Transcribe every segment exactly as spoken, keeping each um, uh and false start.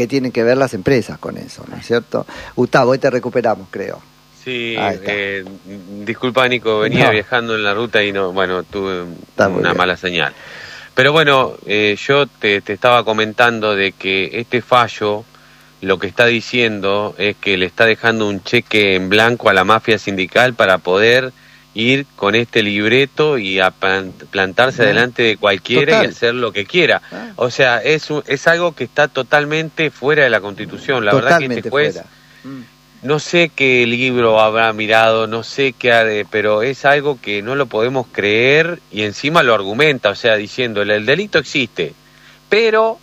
que tienen que ver las empresas con eso, ¿no es cierto? Gustavo, hoy te recuperamos, creo. Sí, eh, disculpa Nico, venía no. viajando en la ruta y no, bueno, tuve Está una mala señal. Pero bueno, eh, yo te, te estaba comentando de que este fallo lo que está diciendo es que le está dejando un cheque en blanco a la mafia sindical para poder ir con este libreto y a plantarse no. delante de cualquiera Total. y hacer lo que quiera. Ah. O sea, es un, es algo que está totalmente fuera de la Constitución. La Totalmente verdad que este juez, fuera. no sé qué libro habrá mirado, no sé qué haré, pero es algo que no lo podemos creer y encima lo argumenta, o sea, diciendo, el, el delito existe, pero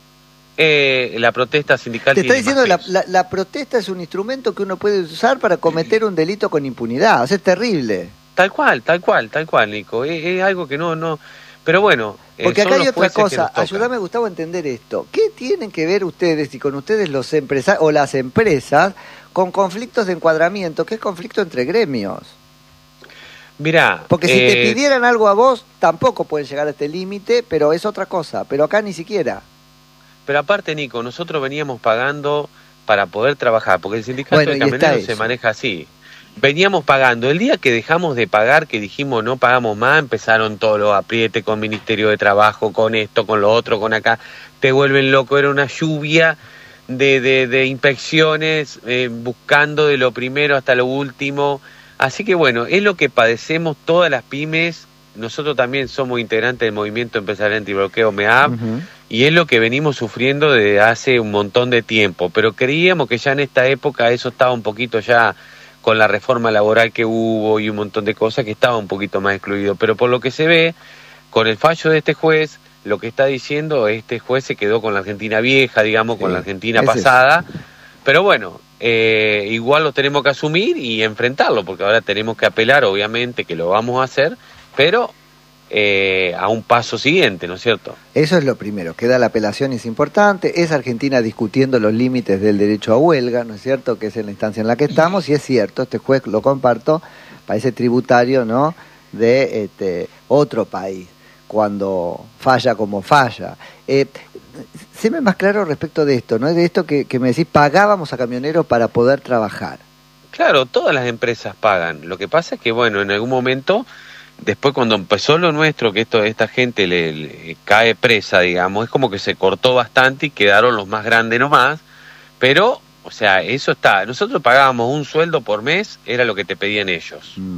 eh, la protesta sindical Te tiene está diciendo, más la, la, la protesta es un instrumento que uno puede usar para cometer un delito con impunidad, o sea, es terrible. Tal cual, tal cual, tal cual, Nico. Es, es algo que no, no... Pero bueno... Eh, Porque acá hay otra cosa. Ayúdame, Gustavo, a entender esto. ¿Qué tienen que ver ustedes y con ustedes los empresarios o las empresas con conflictos de encuadramiento, que es conflicto entre gremios? Mirá... Porque si eh... te pidieran algo a vos, tampoco pueden llegar a este límite, pero es otra cosa. Pero acá ni siquiera. Pero aparte, Nico, nosotros veníamos pagando para poder trabajar, porque el sindicato bueno, de camioneros se maneja así. Veníamos pagando. El día que dejamos de pagar, que dijimos no pagamos más, empezaron todos los aprietes con Ministerio de Trabajo, con esto, con lo otro, con acá. Te vuelven loco, era una lluvia de, de, de inspecciones, eh, buscando de lo primero hasta lo último. Así que bueno, es lo que padecemos todas las pymes. Nosotros también somos integrantes del Movimiento Empresarial Antibloqueo M E A P, uh-huh. y es lo que venimos sufriendo desde hace un montón de tiempo. Pero creíamos que ya en esta época eso estaba un poquito ya... con la reforma laboral que hubo y un montón de cosas que estaba un poquito más excluido. Pero por lo que se ve, con el fallo de este juez, lo que está diciendo, este juez se quedó con la Argentina vieja, digamos, sí, con la Argentina pasada. Es. Pero bueno, eh, igual lo tenemos que asumir y enfrentarlo, porque ahora tenemos que apelar, obviamente, que lo vamos a hacer, pero... Eh, a un paso siguiente, ¿no es cierto? Eso es lo primero, queda la apelación, es importante, es Argentina discutiendo los límites del derecho a huelga, ¿no es cierto?, que es en la instancia en la que estamos, y es cierto, este juez, lo comparto, parece tributario, ¿no?, de este, otro país, cuando falla como falla. Eh, séme más claro respecto de esto, ¿no?, de esto que, que me decís, pagábamos a camioneros para poder trabajar. Claro, todas las empresas pagan, lo que pasa es que, bueno, en algún momento... Después cuando empezó lo nuestro, que esto esta gente le, le cae presa, digamos, es como que se cortó bastante y quedaron los más grandes nomás, pero, o sea, eso está, nosotros pagábamos un sueldo por mes, era lo que te pedían ellos, mm.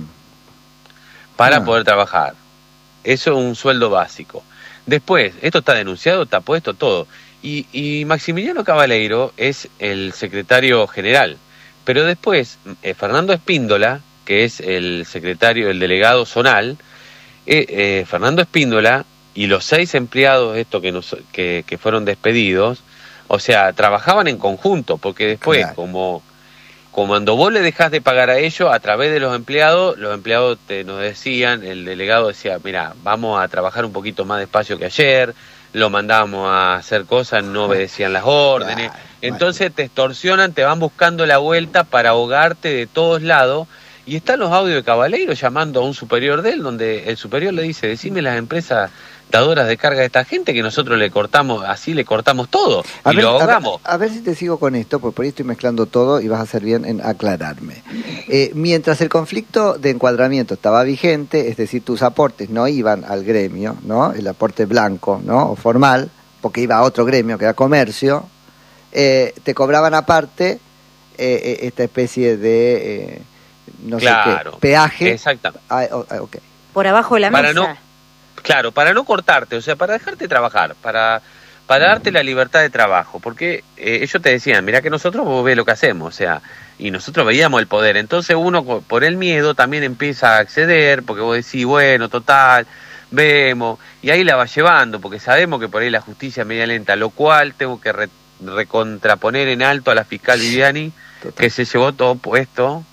para no. poder trabajar, eso es un sueldo básico. Después, esto está denunciado, está puesto todo, y, y Maximiliano Cabaleiro es el secretario general, pero después, eh, Fernando Espíndola, que es el secretario, el delegado zonal, eh, eh, Fernando Espíndola y los seis empleados esto que, nos, que, que fueron despedidos, o sea, trabajaban en conjunto, porque después, claro. como, como cuando vos le dejás de pagar a ellos, a través de los empleados, los empleados te, nos decían, el delegado decía, mira, vamos a trabajar un poquito más despacio que ayer, lo mandábamos a hacer cosas, no obedecían las órdenes, claro. entonces te extorsionan, te van buscando la vuelta para ahogarte de todos lados. Y están los audios de Cabaleiro llamando a un superior de él, donde el superior le dice, decime las empresas dadoras de carga de esta gente que nosotros le cortamos, así le cortamos todo a y ver, lo ahogamos. A ver, a ver si te sigo con esto, porque por ahí estoy mezclando todo y vas a hacer bien en aclararme. Eh, mientras el conflicto de encuadramiento estaba vigente, es decir, tus aportes no iban al gremio, ¿no? El aporte blanco, ¿no? O formal, porque iba a otro gremio que era comercio, eh, te cobraban aparte eh, esta especie de... Eh, no claro, sé qué, peaje. Exactamente. Ah, okay. Por abajo de la para mesa. No, claro, para no cortarte, o sea, para dejarte trabajar, para para darte la libertad de trabajo, porque eh, ellos te decían, mirá que nosotros vos ves lo que hacemos, o sea, y nosotros veíamos el poder, entonces uno por el miedo también empieza a acceder, porque vos decís, bueno, total, vemos, y ahí la va llevando, porque sabemos que por ahí la justicia es media lenta, lo cual tengo que re, recontraponer en alto a la fiscal Viviani, total. Que se llevó todo puesto,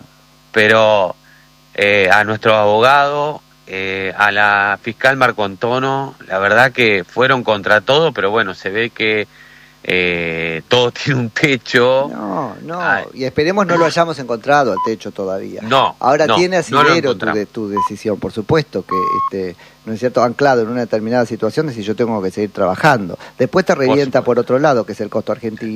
pero eh, a nuestro abogado, eh, a la fiscal Marco Antono, la verdad que fueron contra todo, pero bueno, se ve que eh, todo tiene un techo. No, no, Ay. y esperemos no lo hayamos encontrado al techo todavía. No, Ahora no, tiene no lo asidero tu, encontramos. de, tu decisión, por supuesto que, este, no es cierto, anclado en una determinada situación, de si yo tengo que seguir trabajando. Después te revienta por, por otro lado, que es el costo argentino.